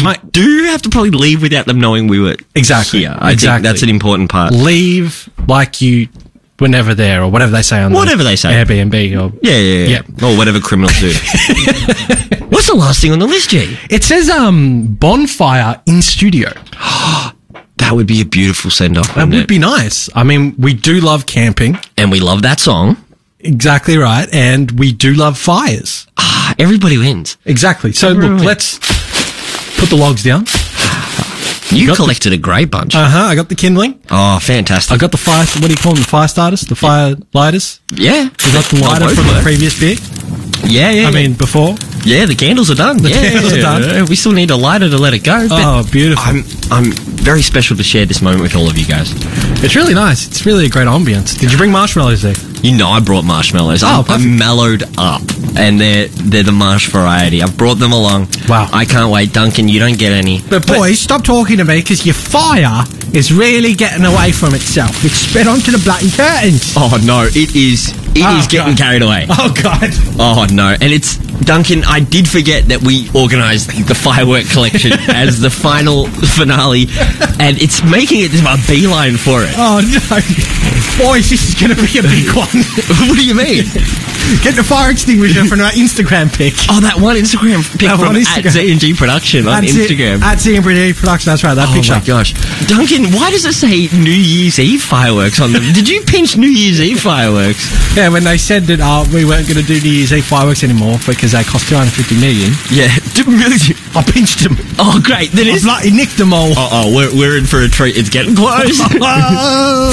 do have to probably leave without them knowing we were here. I think that's an important part. Leave like you were never there, or whatever they say on Airbnb. Or Yeah. Or whatever criminals do. What's the last thing on the list, G? It says bonfire in studio. That would be a beautiful send-off. That would be nice. I mean, we do love camping. And we love that song. Exactly right. And we do love fires. Everybody wins. Exactly. So, look, let's put the logs down. You collected a great bunch. I got the kindling. Oh, fantastic. I got the fire, what do you call them? The fire starters? The fire lighters? Yeah. We got the lighter from the previous bit. Yeah. I mean, before. Yeah, the candles are done. The candles are done. We still need a lighter to let it go. Oh, beautiful. I'm very special to share this moment with all of you guys. It's really nice. It's really a great ambience. Did you bring marshmallows there? You know I brought marshmallows. I'm mellowed up, and they're the marsh variety. I've brought them along. Wow. I can't wait. Duncan, you don't get any. But boys, stop talking to me, because your fire is really getting away from itself. It's spread onto the bloody curtains. Oh, no. It is getting carried away. Oh, God. Oh, no. And it's... Duncan, I did forget that we organised the firework collection as the final finale, and it's making it a beeline for it. Oh, no. Boys, this is going to be a big one. What do you mean? Get the fire extinguisher from our Instagram pic. Oh, that one Instagram pic from at Z&G Production on Instagram. At Z&G Production, that's right, that picture. Oh, my gosh. Duncan, why does it say New Year's Eve fireworks on them? Did you pinch New Year's Eve fireworks? Yeah, when they said that we weren't going to do New Year's Eve fireworks anymore because they cost $250 million. Yeah, I pinched them. Oh, great. Then I bloody nicked them all. We're in for a treat. It's getting close.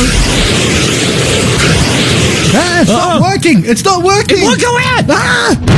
It's not working. It's not working. It won't go out.